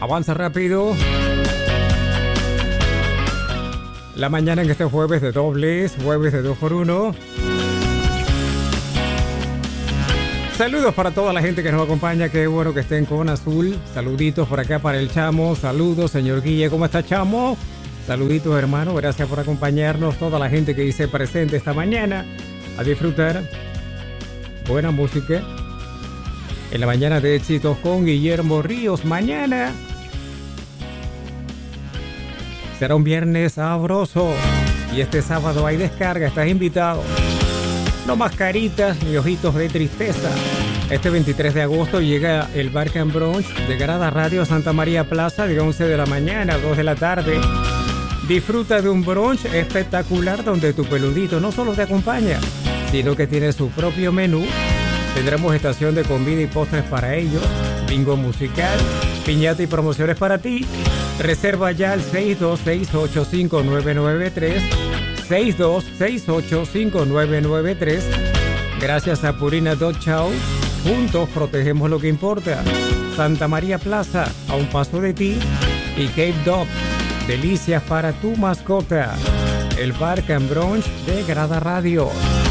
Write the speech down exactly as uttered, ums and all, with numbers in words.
Avanza rápido. La mañana en este jueves de dobles, jueves de dos por uno. Saludos para toda la gente que nos acompaña, qué bueno que estén con Azul. Saluditos por acá para el Chamo, saludos señor Guille, ¿cómo está Chamo? Saluditos hermano, gracias por acompañarnos, toda la gente que dice presente esta mañana a disfrutar buena música. En la mañana de éxitos con Guillermo Ríos, mañana será un viernes sabroso y este sábado hay descarga, estás invitado. No más caritas ni ojitos de tristeza. Este veintitrés de agosto llega el Bar and Brunch de Grada Radio Santa María Plaza de once de la mañana a dos de la tarde. Disfruta de un brunch espectacular donde tu peludito no solo te acompaña, sino que tiene su propio menú. Tendremos estación de comida y postres para ellos, bingo musical, piñata y promociones para ti. Reserva ya al seis dos seis ocho cinco nueve nueve tres. seis dos seis ocho cinco nueve nueve tres. Gracias a Purina Dog Chow. Juntos protegemos lo que importa. Santa María Plaza, a un paso de ti. Y Cape Dog, delicias para tu mascota. El Bar and Brunch de Grada Radio.